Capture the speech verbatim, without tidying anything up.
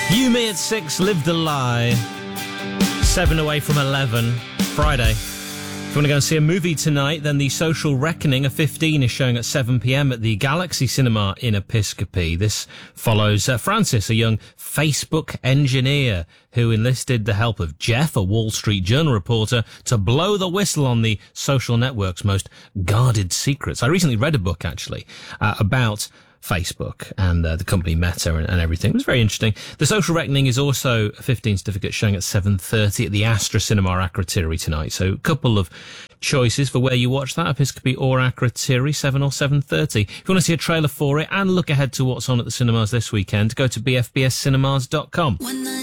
You, Me at six, Lived a Lie. Seven away from eleven, Friday. If you want to go and see a movie tonight, then The Social Reckoning of fifteen is showing at seven p.m. at the Galaxy Cinema in Episcopi. This follows uh, Francis, a young Facebook engineer who enlisted the help of Jeff, a Wall Street Journal reporter, to blow the whistle on the social network's most guarded secrets. I recently read a book, actually, uh, about Facebook and uh, the company Meta and, and everything. It was very interesting. The Social Reckoning is also a fifteen certificate showing at seven thirty at the Astra Cinema Akrotiri tonight. So a couple of choices for where you watch that, Episcopi or Akrotiri, seven or seven thirty. If you want to see a trailer for it and look ahead to what's on at the cinemas this weekend, go to b f b s cinemas dot com.